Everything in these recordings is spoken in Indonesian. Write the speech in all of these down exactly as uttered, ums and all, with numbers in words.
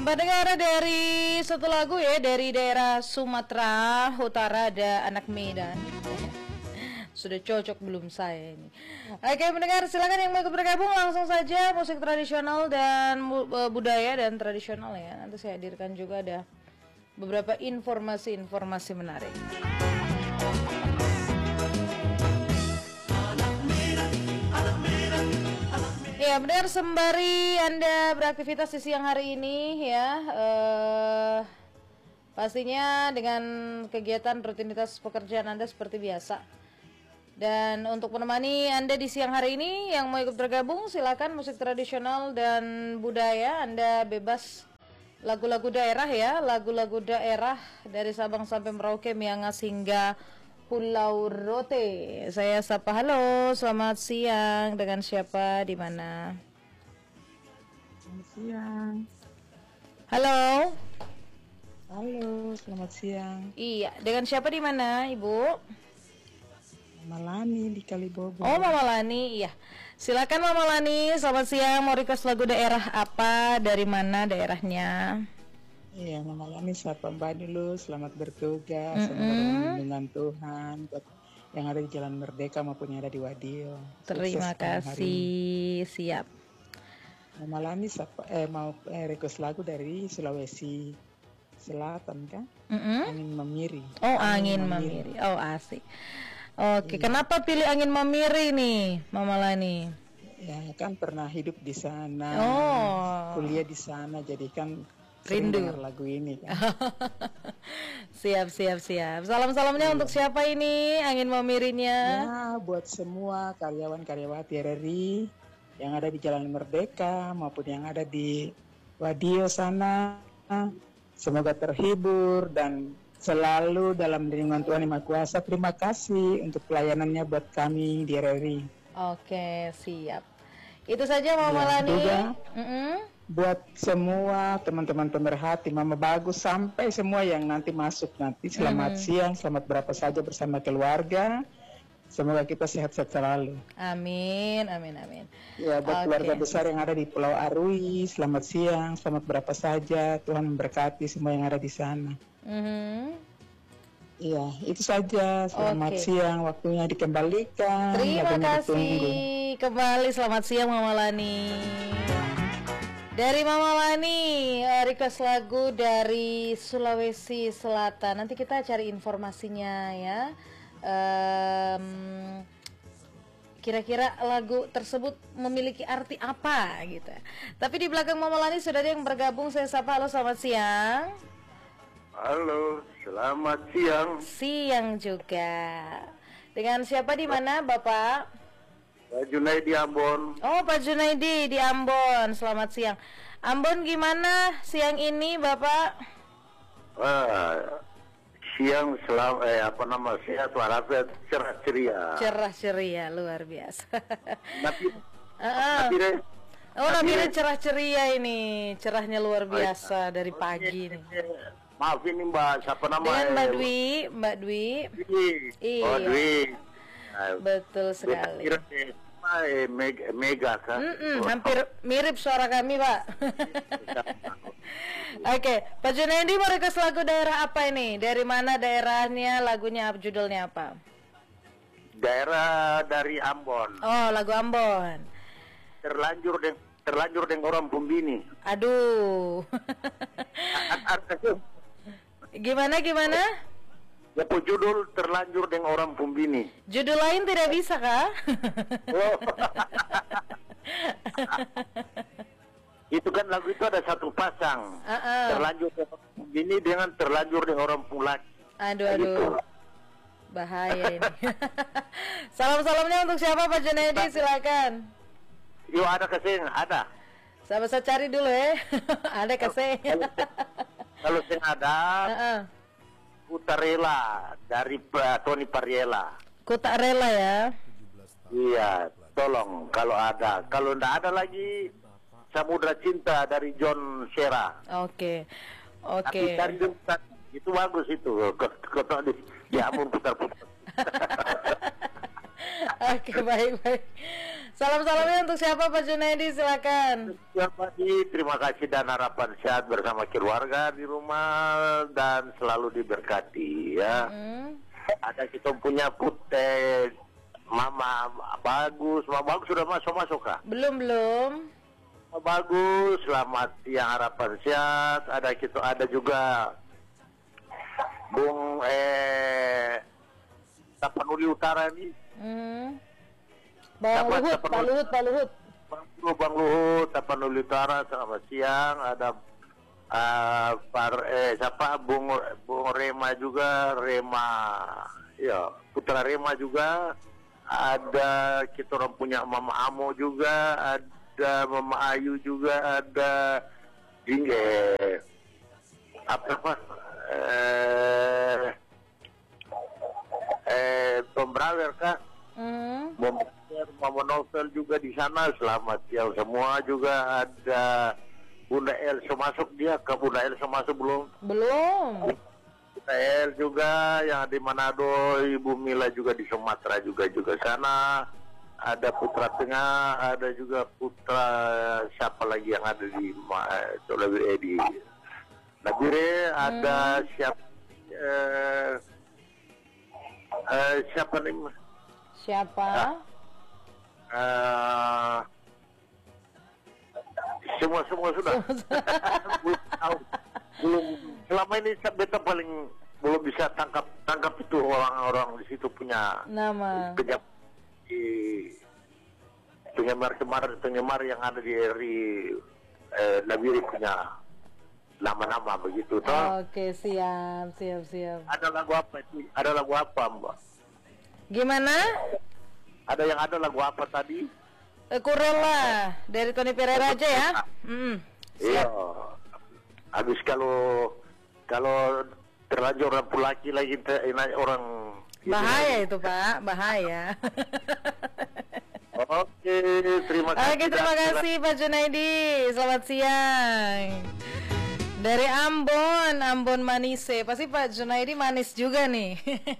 Pendengar dari satu lagu ya dari daerah Sumatera Utara ada anak Medan. Sudah cocok belum saya ini? Oke pendengar silakan yang mau ikut bergabung langsung saja musik tradisional dan budaya dan tradisional ya. Nanti saya hadirkan juga ada beberapa informasi-informasi menarik. Ya benar sembari Anda beraktivitas di siang hari ini ya eh, pastinya dengan kegiatan rutinitas pekerjaan Anda seperti biasa. Dan untuk menemani Anda di siang hari ini yang mau ikut bergabung silakan musik tradisional dan budaya Anda bebas lagu-lagu daerah ya, lagu-lagu daerah dari Sabang sampai Merauke, Miangas hingga Pulau Rote. Saya sapa halo, selamat siang. Dengan siapa di mana? Selamat siang. Halo. Halo, selamat siang. Iya, dengan siapa di mana, Ibu? Mama Lani di Kalibobo. Oh, Mama Lani, iya. Silakan Mama Lani, selamat siang. Mau request lagu daerah apa? Dari mana daerahnya? Iya, Mama Lani sapa Mbak dulu, selamat bertugas, Mm-mm. semoga dengan Tuhan buat yang ada di Jalan Merdeka maupun yang ada di Wadio. Terima kasih, siap. Mama Lani sapa, eh, mau eh, request lagu dari Sulawesi Selatan kan? Mm-mm. Angin Memiri. Oh, angin, memiri. Oh, asik. Oke, iya. Kenapa pilih angin memiri nih, Mama Lani? Ya, kan pernah hidup di sana, oh. kuliah di sana, jadi kan rindu dengar lagu ini kan. Siap siap siap. Salam-salamnya iya. Untuk siapa ini angin memirinya? Ya buat semua karyawan-karyawati R R I yang ada di Jalan Merdeka maupun yang ada di Wadio sana. Semoga terhibur dan selalu dalam lindungan Tuhan Yang Maha Kuasa. Terima kasih untuk pelayanannya buat kami di R R I. Oke siap. Itu saja Mama ya, Lani. Mm -mm. Buat semua teman-teman pemerhati Mama Bagus sampai semua yang nanti masuk nanti selamat mm-hmm. siang, selamat berapa saja bersama keluarga. Semoga kita sehat-sehat selalu. Amin, amin, amin. Ya buat okay. keluarga besar yang ada di Pulau Arui, selamat siang, selamat berapa saja. Tuhan memberkati semua yang ada di sana. Mm-hmm. Iya, itu saja. Selamat okay. siang, waktunya dikembalikan. Terima kasih. Ditunggu. Kembali selamat siang Mama Lani. Dari Mama Lani, request lagu dari Sulawesi Selatan. Nanti kita cari informasinya ya. Um, kira-kira lagu tersebut memiliki arti apa gitu. Tapi di belakang Mama Lani sudah ada yang bergabung. Saya sapa, halo selamat siang. Halo, selamat siang. Siang juga. Dengan siapa di mana, Bapak? Pak Junaidi Ambon. Oh, Pak Junaidi di Ambon. Selamat siang. Ambon gimana siang ini, Bapak? Ah, siang selam eh apa nama sehat walafiat cerah ceria. Cerah ceria luar biasa. Nabi. Uh-uh. Nabire. Oh, Nabire cerah ceria ini. Cerahnya luar biasa Ay, dari pagi ini. Maaf ini Mbak, siapa nama? Dengan Mbak Dwi, Mbak Dwi. Dwi. Iya. Oh, Dwi. Betul sekali. Eh, mega, mega kan? Mm-mm, hampir mirip suara kami Pak. Oke, okay. Pak Junaidi mau request lagu daerah apa ini? Dari mana daerahnya? Lagunya judulnya apa? Daerah dari Ambon. Oh, lagu Ambon. Terlanjur deng terlanjur deng orang Bumbini. Aduh. Gimana gimana? Ya po judul terlanjur dengan orang Bumbini. Judul lain tidak bisa kah? Oh. Itu kan lagu itu ada satu pasang. Uh-uh. Terlanjur dengan Bumbini dengan terlanjur dengan orang Pulak. Aduh aduh. Gitu. Bahaya ini. Salam-salamnya untuk siapa Pak Junaidi? Silakan. Yo ada keseng, ada. Saya bisa cari dulu ya. Ada keseng. Kalau sing ada. Uh-uh. Kutarela dari uh, Tony Pariela. Kutarela ya. Iya, tolong kalau ada. Kalau tidak ada lagi Samudra Cinta dari John Shera. Oke. Oke. Tapi dari itu bagus itu. Kota di ya ampun putar-putar. Oke, baik-baik. Salam-salamnya untuk siapa Pak Junaidi, silakan. Ya Pak Di, terima kasih dan harapan sehat bersama keluarga di rumah dan selalu diberkati ya. Hmm. Ada kita punya putih Mama Bagus, Mama Bagus sudah masuk-masuk kah? Belum, belum. Mama Bagus, selamat siang harapan sehat. Ada kita ada juga Bung eh Tapanuli Utara nih. Hmm. Bang Dapat, Luhut, dapat Pak Luhut, Pak Luhut. Bang Luhut, Bang Luhut, Tapanuli Utara, selamat siang. Ada uh, par, eh, siapa Bung Bung Rema juga, Rema, ya Putra Rema juga. Ada kita orang punya Mama Amo juga, ada Mama Ayu juga, ada Jingge apa apa eh eh Tom Brawer kah? Hmm. Mama Novel juga di sana, selamat siang semua. Juga ada Bunda Elsa masuk, dia ke Bunda Elsa masuk belum? Belum. Bunda El juga yang di Manado, Ibu Mila juga di Sumatera juga juga sana. Ada Putra Tengah, ada juga Putra siapa lagi yang ada di Sulawesi di Nabire, ada hmm. siapa eh, eh, siapa nih? Siapa? Uh, semua semua sudah belum tahu, belum selama ini beta paling belum bisa tangkap tangkap itu orang-orang di situ punya nama kejap di penggemar kemarin penggemar yang ada di R I eh, Nabiri punya nama-nama begitu toh. Oke, siap siap siap. Ada lagu apa itu? Ada lagu apa Mbak? Gimana? Ada yang ada lagu apa tadi? Eh, Kurela dari Tony Pereira aja ya. Hmm. Iya. Habis kalau kalau terlanjur orang laki lagi orang bahaya itu Pak, bahaya. Oke, terima kasih. Oke, terima kasih Pak Junaidi. Selamat siang. Dari Ambon, Ambon Manise. Pasti Pak Junaidi manis juga nih.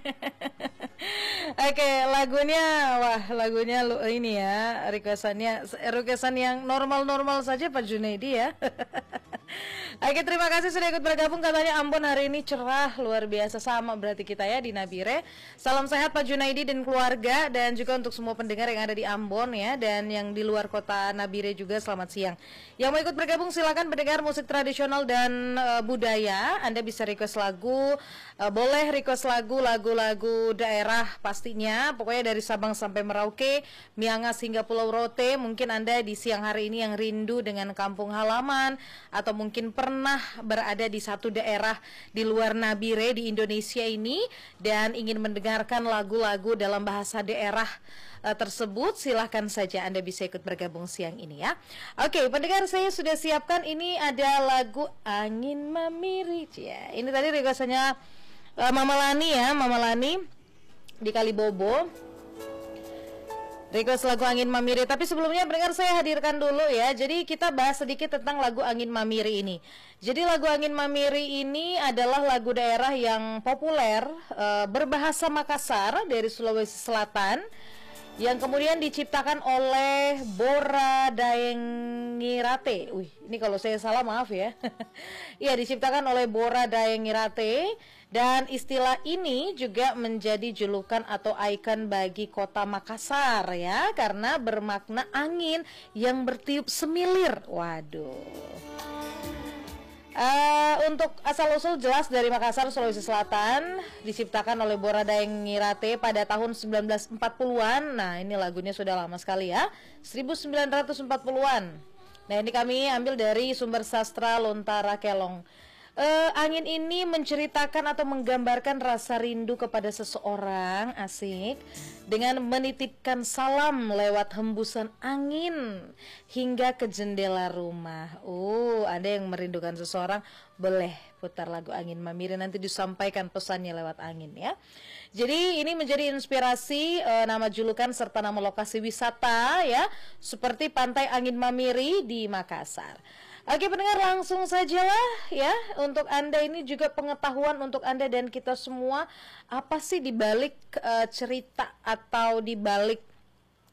Oke, lagunya, wah lagunya lu ini ya, requestannya, requestan yang normal-normal saja Pak Junaidi ya. Oke, terima kasih sudah ikut bergabung. Katanya Ambon hari ini cerah, luar biasa. Sama berarti kita ya di Nabire. Salam sehat Pak Junaidi dan keluarga, dan juga untuk semua pendengar yang ada di Ambon ya, dan yang di luar kota Nabire juga selamat siang. Yang mau ikut bergabung silakan pendengar musik tradisional dan uh, budaya. Anda bisa request lagu, uh, boleh request lagu, lagu-lagu daerah pastinya. Pokoknya dari Sabang sampai Merauke, Miangas hingga Pulau Rote. Mungkin Anda di siang hari ini yang rindu dengan kampung halaman, atau mungkin pernah berada di satu daerah di luar Nabire di Indonesia ini dan ingin mendengarkan lagu-lagu dalam bahasa daerah uh, tersebut, silahkan saja Anda bisa ikut bergabung siang ini ya. Oke, pendengar, saya sudah siapkan ini ada lagu Angin Mamiri ya. Ini tadi requestannya uh, Mama Lani ya, Mama Lani di Kalibobo. Request lagu Angin Mamiri. Tapi sebelumnya pendengar saya hadirkan dulu ya. Jadi kita bahas sedikit tentang lagu Angin Mamiri ini. Jadi lagu Angin Mamiri ini adalah lagu daerah yang populer e, berbahasa Makassar dari Sulawesi Selatan, yang kemudian diciptakan oleh Bora Daengirate. Wih, ini kalau saya salah maaf ya. Iya, diciptakan oleh Bora Daengirate. Dan istilah ini juga menjadi julukan atau ikon bagi kota Makassar ya, karena bermakna angin yang bertiup semilir. Waduh. Uh, untuk asal-usul jelas dari Makassar, Sulawesi Selatan, diciptakan oleh Bora Daengirate pada tahun sembilan belas empat puluhan. Nah, ini lagunya sudah lama sekali ya, seribu sembilan ratus empat puluhan. Nah, ini kami ambil dari sumber sastra Lontara Kelong. Uh, angin ini menceritakan atau menggambarkan rasa rindu kepada seseorang, asik, dengan menitipkan salam lewat hembusan angin hingga ke jendela rumah. Oh, ada yang merindukan seseorang, boleh putar lagu Angin Mamiri, nanti disampaikan pesannya lewat angin ya. Jadi ini menjadi inspirasi e, nama julukan serta nama lokasi wisata ya, seperti Pantai Angin Mamiri di Makassar. Oke pendengar, langsung sajalah ya, untuk Anda ini juga pengetahuan untuk Anda dan kita semua, apa sih dibalik e, cerita atau dibalik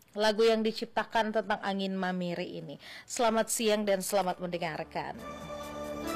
lagu yang diciptakan tentang angin mamiri ini. Selamat siang dan selamat mendengarkan.